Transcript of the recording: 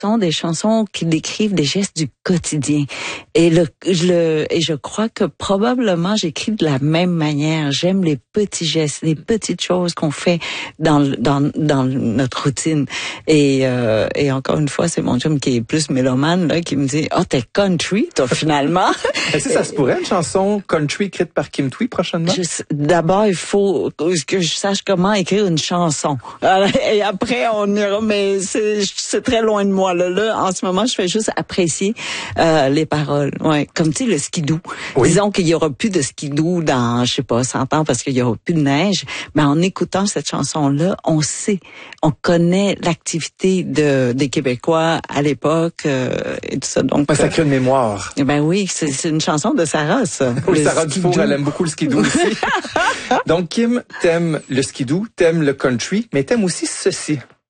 sont des chansons qui décrivent des gestes du quotidien. Et je crois que probablement j'écris de la même manière. J'aime les petits gestes, les petites choses qu'on fait dans notre routine. Et encore une fois, c'est mon chum qui est plus mélomane, là, qui me dit, oh, t'es country, toi, finalement. Est-ce que ça se pourrait, une chanson country écrite par Kim Thuy prochainement? D'abord, il faut que je sache comment écrire une chanson. Et après, on ira, mais c'est très loin de moi, là. En ce moment, je fais juste apprécier les paroles. Ouais, comme tu sais, le skidoo. Oui. Disons qu'il y aura plus de skidoo dans, je sais pas, 100 ans parce qu'il y aura plus de neige. Mais en écoutant cette chanson-là, on connaît l'activité des Québécois à l'époque et tout ça. Donc, ça crée une mémoire. Ben oui, c'est une chanson de Sarah, ça. Oui, Sarah Dufour, elle aime beaucoup le skidoo aussi. Donc, Kim, t'aimes le skidoo, t'aimes le country, mais t'aimes aussi ceci.